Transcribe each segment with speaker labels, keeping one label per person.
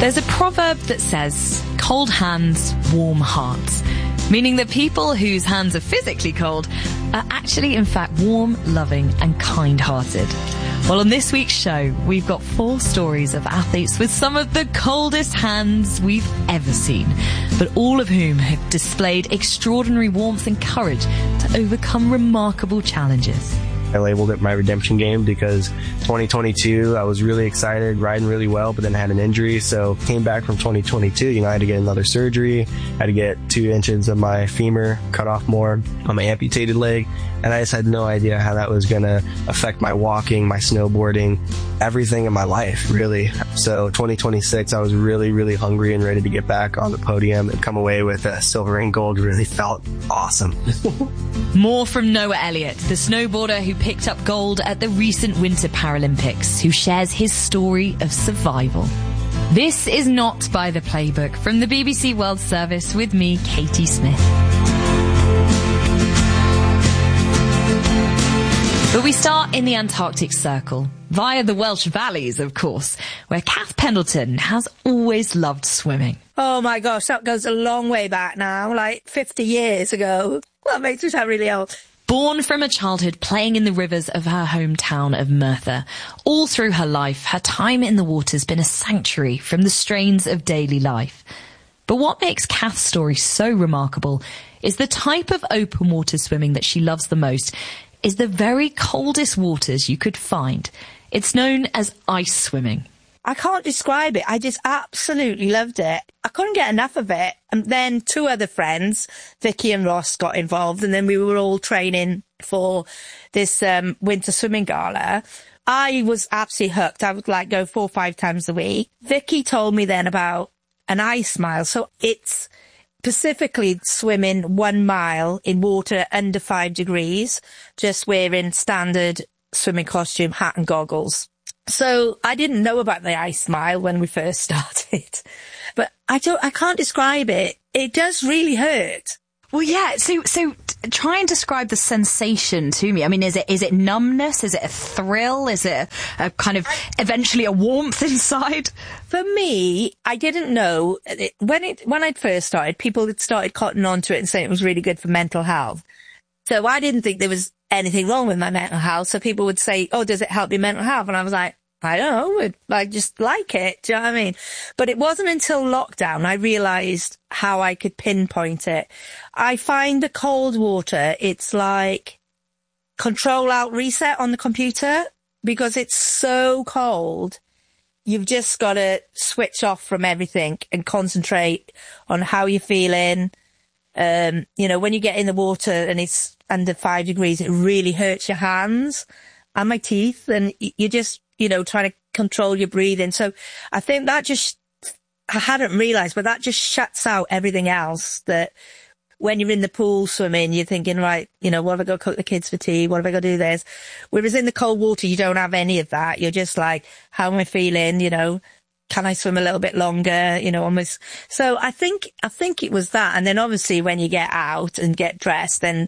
Speaker 1: There's a proverb that says, cold hands, warm hearts, meaning that people whose hands are physically cold are actually, in fact, warm, loving and kind-hearted. Well, on this week's show, we've got 4 stories of athletes with some of the coldest hands we've ever seen, but all of whom have displayed extraordinary warmth and courage to overcome remarkable challenges.
Speaker 2: I labeled it my redemption game because 2022, I was really excited, riding really well, but then had an injury. So came back from 2022, I had to get another surgery. I had to get 2 inches of my femur cut off more on my amputated leg. And I just had no idea how that was going to affect my walking, my snowboarding, everything in my life, really. So 2026, I was really, really hungry and ready to get back on the podium and come away with a silver and gold. Really felt awesome.
Speaker 1: More from Noah Elliott, the snowboarder who picked up gold at the recent Winter Paralympics, who shares his story of survival. This is Not by the Playbook from the BBC World Service with me, Katie Smith. But we start in the Antarctic Circle, via the Welsh Valleys, of course, where Kath Pendleton has always loved swimming.
Speaker 3: Oh my gosh, that goes a long way back now, like 50 years ago. That makes me sound really old.
Speaker 1: Born from a childhood playing in the rivers of her hometown of Merthyr, all through her life, her time in the water's been a sanctuary from the strains of daily life. But what makes Kath's story so remarkable is the type of open water swimming that she loves the most is the very coldest waters you could find. It's known as ice swimming.
Speaker 3: I can't describe it. I just absolutely loved it. I couldn't get enough of it. And then 2 other friends, Vicky and Ross, got involved, and then we were all training for this winter swimming gala. I was absolutely hooked. I would go 4 or 5 times a week. Vicky told me then about an ice mile. So it's specifically swimming 1 mile in water under 5 degrees, just wearing standard swimming costume, hat and goggles. So I didn't know about the ice mile when we first started, but I can't describe it. It does really hurt.
Speaker 4: Well, yeah. So try and describe the sensation to me. I mean, is it numbness? Is it a thrill? Is it a kind of eventually a warmth inside?
Speaker 3: For me, I didn't know when I'd first started, people had started cottoning onto it and saying it was really good for mental health. So I didn't think there was anything wrong with my mental health. So people would say, oh, does it help your mental health? And I was like, I don't know. I just like it. Do you know what I mean? But it wasn't until lockdown I realised how I could pinpoint it. I find the cold water, it's like Control-Alt-Reset on the computer because it's so cold. You've just got to switch off from everything and concentrate on how you're feeling. When you get in the water and it's under 5 degrees, it really hurts your hands and my teeth, and you just, trying to control your breathing. So I think that I hadn't realised, but that just shuts out everything else. That when you're in the pool swimming, you're thinking, right, what have I got to cook the kids for tea? What have I got to do this? Whereas in the cold water, you don't have any of that. You're just like, how am I feeling? Can I swim a little bit longer? Almost. So I think it was that. And then obviously when you get out and get dressed, then,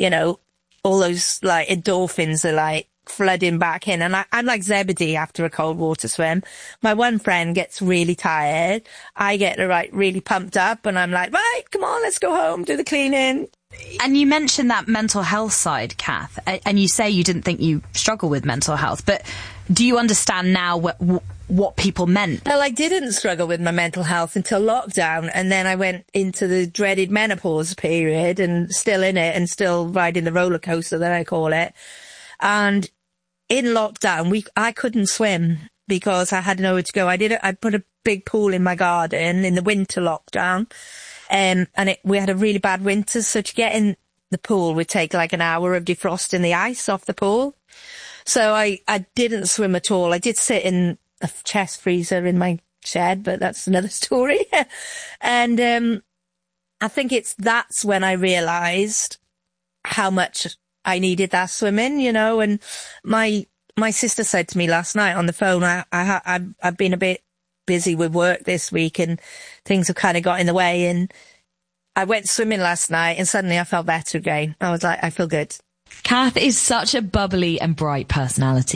Speaker 3: all those endorphins are flooding back in. And I'm like Zebedee after a cold water swim. My one friend gets really tired. I get really pumped up and I'm like, right, come on, let's go home, do the cleaning.
Speaker 4: And you mentioned that mental health side, Kath, and you say you didn't think you struggle with mental health, but do you understand now what people meant?
Speaker 3: Well, I didn't struggle with my mental health until lockdown, and then I went into the dreaded menopause period and still in it and still riding the roller coaster that I call it. And in lockdown, I couldn't swim because I had nowhere to go. I put a big pool in my garden in the winter lockdown. And we had a really bad winter, so to get in the pool would take an hour of defrosting the ice off the pool. So I didn't swim at all. I did sit in a chest freezer in my shed, but that's another story. And I think that's when I realised how much I needed that swimming, and my sister said to me last night on the phone, I've been a bit busy with work this week and things have kind of got in the way, and I went swimming last night and suddenly I felt better again. I was like, I feel good.
Speaker 1: Kath is such a bubbly and bright personality.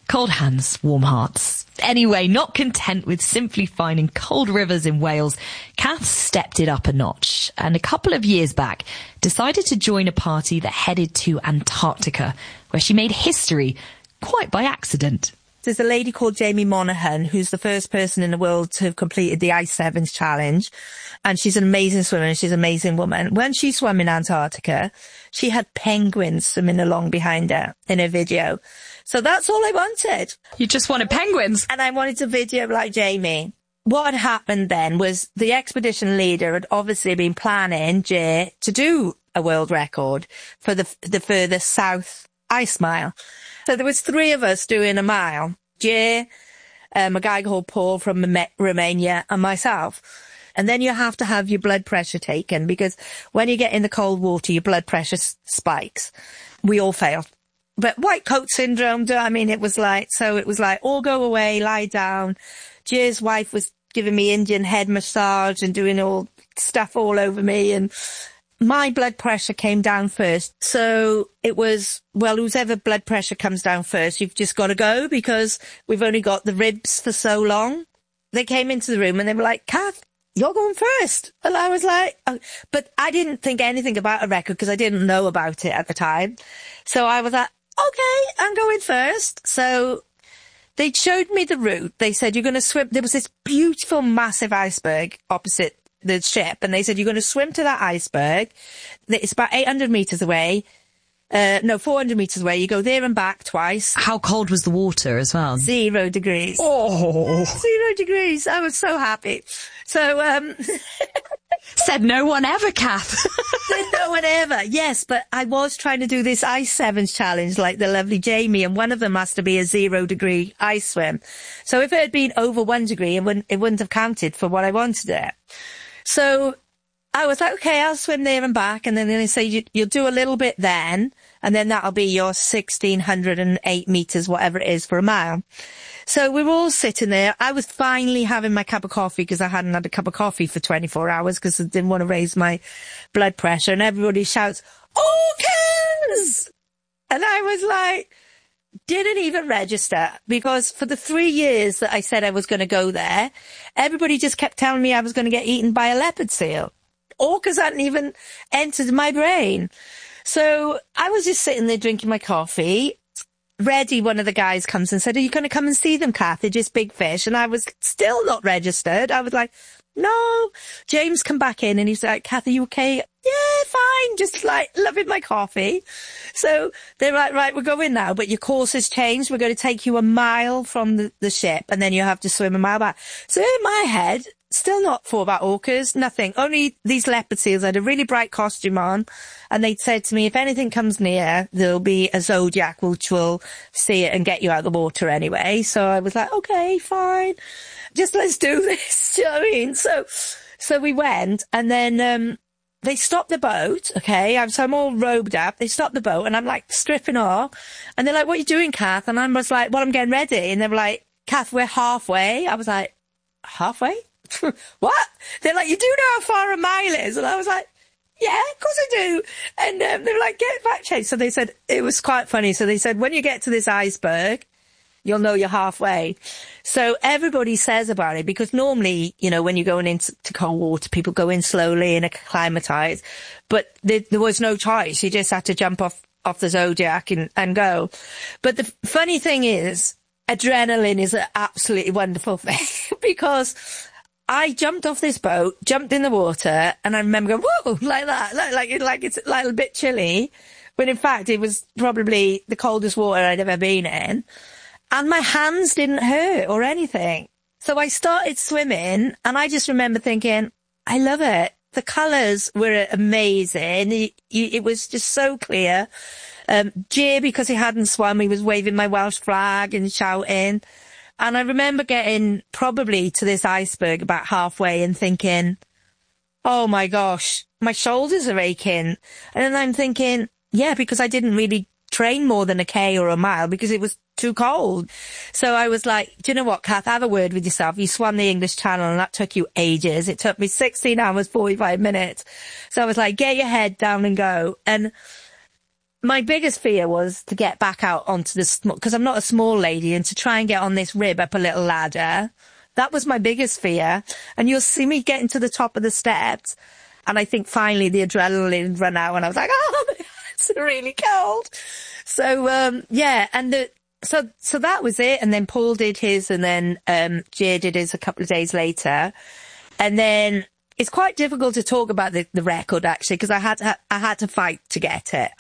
Speaker 1: Cold hands, warm hearts. Anyway, not content with simply finding cold rivers in Wales, Kath stepped it up a notch and a couple of years back decided to join a party that headed to Antarctica, where she made history quite by accident.
Speaker 3: There's a lady called Jamie Monaghan, who's the first person in the world to have completed the Ice Sevens challenge. And she's an amazing swimmer and she's an amazing woman. When she swam in Antarctica, she had penguins swimming along behind her in her video. So that's all I wanted.
Speaker 4: You just wanted penguins?
Speaker 3: And I wanted to video like Jamie. What had happened then was the expedition leader had obviously been planning, Jay, to do a world record for the further south ice mile. So there was 3 of us doing a mile. Jay, a guy called Paul from Romania, and myself. And then you have to have your blood pressure taken because when you get in the cold water, your blood pressure spikes. We all failed. But white coat syndrome, I mean, it was like, all go away, lie down. Jay's wife was giving me Indian head massage and doing all stuff all over me, and my blood pressure came down first. So it was, well, whoever blood pressure comes down first, you've just got to go because we've only got the ribs for so long. They came into the room and they were like, Kath, you're going first. And I was like, oh. But I didn't think anything about a record because I didn't know about it at the time. So I was like, okay, I'm going first. So they showed me the route. They said, you're going to swim. There was this beautiful, massive iceberg opposite the ship, and they said, you're going to swim to that iceberg. It's about 800 meters away. 400 meters away. You go there and back twice.
Speaker 4: How cold was the water as well?
Speaker 3: 0 degrees.
Speaker 4: Oh.
Speaker 3: 0 degrees. I was so happy. So,
Speaker 4: Said no one ever, Kath.
Speaker 3: Said no one ever. Yes, but I was trying to do this Ice Sevens challenge like the lovely Jamie, and one of them has to be a 0 degree ice swim. So if it had been over 1 degree, it wouldn't have counted for what I wanted it. So I was like, okay, I'll swim there and back. And then they say, you'll do a little bit then, and then that'll be your 1,608 meters, whatever it is, for a mile. So we were all sitting there. I was finally having my cup of coffee because I hadn't had a cup of coffee for 24 hours because I didn't want to raise my blood pressure. And everybody shouts, orcas! And I was like, didn't even register because for the 3 years that I said I was going to go there, everybody just kept telling me I was going to get eaten by a leopard seal. Orcas hadn't even entered my brain. So I was just sitting there drinking my coffee. Reddy, one of the guys, comes and said, are you going to come and see them, Kath? They're just big fish. And I was still not registered. I was like, no. James come back in and he's like, Kath, are you okay? Yeah, fine. Just like loving my coffee. So they're like, right, we're going now, but your course has changed. We're going to take you a mile from the ship and then you have to swim a mile back. So in my head, still not thought about orcas, nothing. Only these leopard seals had a really bright costume on. And they said to me, if anything comes near, there'll be a Zodiac which will see it and get you out of the water anyway. So I was like, okay, fine. Just let's do this. Do you know what I mean? So we went and then, they stopped the boat, okay? So I'm all robed up. They stopped the boat and I'm like stripping off. And they're like, what are you doing, Kath? And I was like, well, I'm getting ready. And they were like, Kath, we're halfway. I was like, halfway? What? They're like, you do know how far a mile is? And I was like, yeah, of course I do. And they were like, get back changed. So they said, it was quite funny. So they said, when you get to this iceberg, you'll know you're halfway. So everybody says about it because normally, you know, when you're going into cold water, people go in slowly and acclimatise. But there was no choice. You just had to jump off the Zodiac and go. But the funny thing is, adrenaline is an absolutely wonderful thing because I jumped off this boat, jumped in the water, and I remember going, whoa, like that, like it's a little bit chilly. When in fact, it was probably the coldest water I'd ever been in. And my hands didn't hurt or anything. So I started swimming and I just remember thinking, I love it. The colours were amazing. It was just so clear. Jay, because he hadn't swum, he was waving my Welsh flag and shouting. And I remember getting probably to this iceberg about halfway and thinking, oh my gosh, my shoulders are aching. And then I'm thinking, yeah, because I didn't really train more than a K or a mile because it was too cold. So I was like, do you know what, Kath, have a word with yourself. You swam the English Channel and that took you ages. It took me 16 hours, 45 minutes. So I was like, get your head down and go. And my biggest fear was to get back out onto the, because I'm not a small lady, and to try and get on this rib up a little ladder. That was my biggest fear. And you'll see me getting to the top of the steps. And I think finally the adrenaline ran out and I was like, oh, it's really cold. So, yeah. And so that was it. And then Paul did his, and then, Jay did his a couple of days later. And then it's quite difficult to talk about the record, actually, because I had to fight to get it.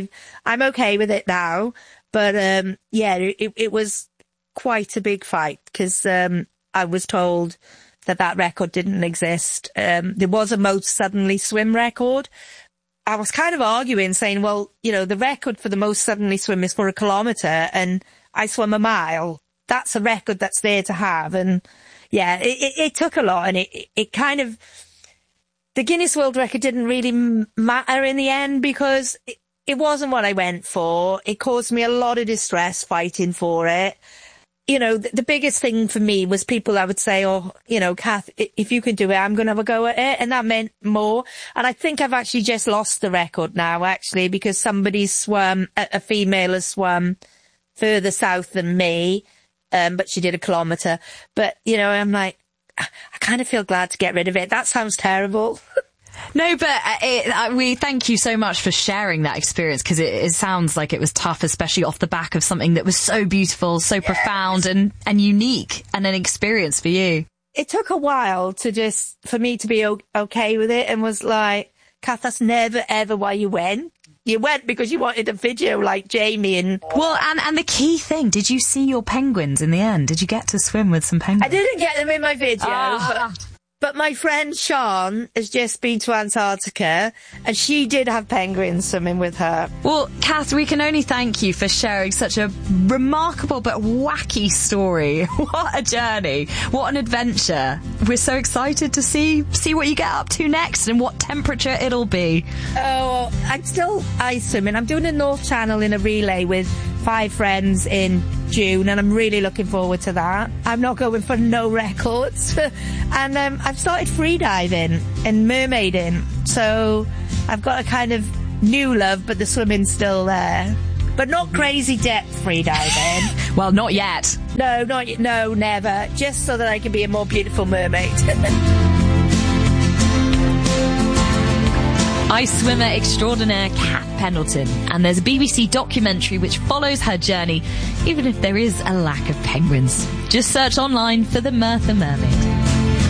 Speaker 3: I'm okay with it now, but yeah, it was quite a big fight, because I was told that record didn't exist. There was a most suddenly swim record. I was kind of arguing, saying, well, you know, the record for the most suddenly swim is for a kilometre, and I swam a mile. That's a record that's there to have. And yeah, it took a lot, and it kind of, the Guinness World Record didn't really matter in the end, because it wasn't what I went for. It caused me a lot of distress fighting for it. You know, the biggest thing for me was people I would say, oh, you know, Kath, if you can do it, I'm going to have a go at it. And that meant more. And I think I've actually just lost the record now, actually, because somebody's swum, a female has swum further south than me. But she did a kilometre. But, you know, I'm like, I kind of feel glad to get rid of it. That sounds terrible.
Speaker 4: No, but we thank you so much for sharing that experience, because it sounds like it was tough, especially off the back of something that was so beautiful, so profound and unique, and an experience for you.
Speaker 3: It took a while for me to be okay with it, and was like, Kath, that's never ever why you went. You went because you wanted a video like Jamie and...
Speaker 4: Well, and the key thing, did you see your penguins in the end? Did you get to swim with some penguins?
Speaker 3: I didn't get them in my video, but my friend Sean has just been to Antarctica, and she did have penguins swimming with her.
Speaker 4: Well, Kath, we can only thank you for sharing such a remarkable but wacky story. What a journey. What an adventure. We're so excited to see what you get up to next and what temperature it'll be.
Speaker 3: Oh, I'm still ice swimming. I'm doing a North Channel in a relay with 5 friends in June, and I'm really looking forward to that. I'm not going for no records. And I've started freediving and mermaiding, so I've got a kind of new love, but the swimming's still there. But not crazy depth freediving.
Speaker 4: Well, not yet.
Speaker 3: No, never. Just so that I can be a more beautiful mermaid.
Speaker 1: Ice swimmer extraordinaire Kath Pendleton, and there's a BBC documentary which follows her journey, even if there is a lack of penguins. Just search online for The Merthyr Mermaid.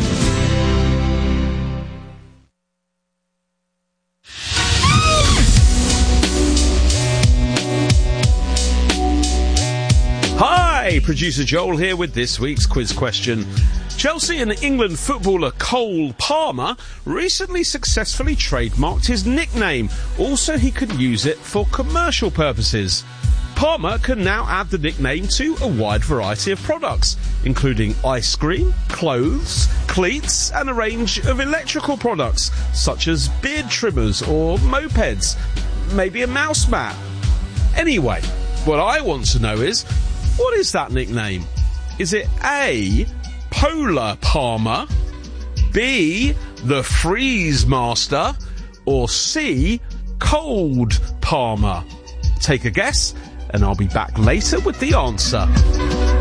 Speaker 5: Hi, producer Joel here with this week's quiz question. Chelsea and England footballer Cole Palmer recently successfully trademarked his nickname. Also, he could use it for commercial purposes. Palmer can now add the nickname to a wide variety of products, including ice cream, clothes, cleats, and a range of electrical products, such as beard trimmers or mopeds, maybe a mouse mat. Anyway, what I want to know is, what is that nickname? Is it A, Polar Palmer, B, the Freeze Master, or C, Cold Palmer? Take a guess, and I'll be back later with the answer.